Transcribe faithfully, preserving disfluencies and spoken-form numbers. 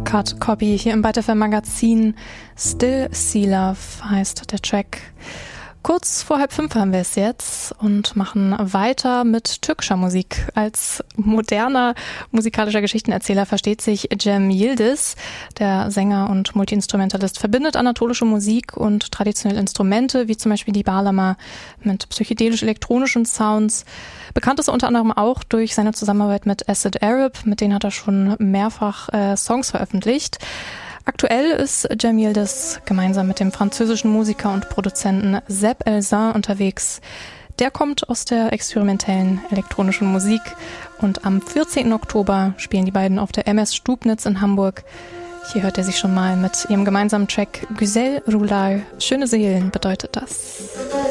Uncut Copy hier im Byte F M Magazin. Still Sea Love heißt der Track. Kurz vor halb fünf haben wir es jetzt und machen weiter mit türkischer Musik. Als moderner musikalischer Geschichtenerzähler versteht sich Cem Yildiz. Der Sänger und Multiinstrumentalist verbindet anatolische Musik und traditionelle Instrumente, wie zum Beispiel die Bağlama, mit psychedelisch-elektronischen Sounds. Bekannt ist er unter anderem auch durch seine Zusammenarbeit mit Acid Arab, mit denen hat er schon mehrfach äh, Songs veröffentlicht. Aktuell ist Cem Yildiz gemeinsam mit dem französischen Musiker und Produzenten Seb Elzin unterwegs. Der kommt aus der experimentellen elektronischen Musik und am vierzehnten Oktober spielen die beiden auf der M S Stubnitz in Hamburg. Hier hört er sich schon mal mit ihrem gemeinsamen Track Güzel Rular. Schöne Seelen bedeutet das.